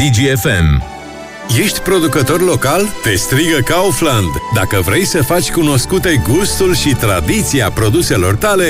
DGFM. Ești producător local? Te strigă Kaufland. Dacă vrei să faci cunoscute gustul și tradiția produselor tale,